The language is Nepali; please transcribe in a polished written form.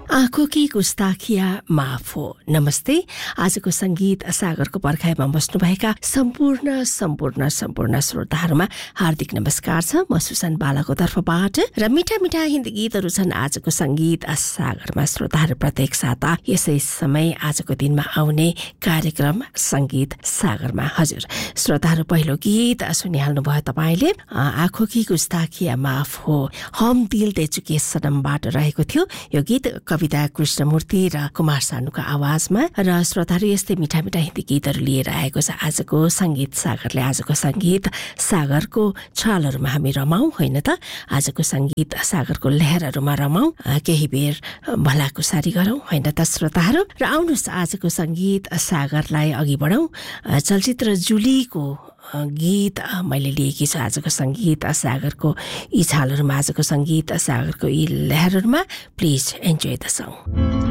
आँखों की गुस्ताखिया माफ हो। नमस्ते। आजको संगीत सागरको पर्खाइमा बस्नुभएका सम्पूर्ण श्रोताहरूमा हार्दिक नमस्कार छ। म सुसन बालाको तर्फबाट र मिठा मिठा हिन्दी गीतहरू छन् आजको संगीत सागरमा। श्रोताहरू प्रत्येक साता यसै समय आजको दिनमा आउने कार्यक्रम संगीत सागरमा। हजुर श्रोताहरू, पहिलो गीत सुनिहाल्नु भयो तपाईले। आँखों की गुस्ताखिया माफ हो, हम दिल दे चुके सनमबाट रहेको थियो। यो गीत कविता कृष्णमूर्ति र कुमार सानुको आवाजमा। र श्रोताहरू, यस्तै मिठा मिठा हिन्दी गीतहरू लिएर आएको छ आजको संगीत सागरले। आजको संगीत सागरको छालहरूमा हामी रमाउँ, होइन त? आजको संगीत सागरको लहरहरूमा रमाउँ, केही बेर भलाकुसारी गरौँ, होइन त श्रोताहरू? र आउनुहोस् आजको संगीत सागरलाई अघि बढाउँ। चलचित्र जुलीको गीत मैले लिएकी छु आजको संगीत सागरको यी छालहरूमा, आजको संगीत सागरको यी लहरहरूमा। Please enjoy the song.